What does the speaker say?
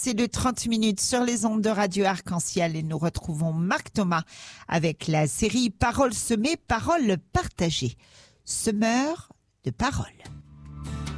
passé de 30 minutes sur les ondes de Radio Arc-en-Ciel et nous retrouvons Marc Thomas avec la série Paroles semées, paroles partagées. Semeur de paroles.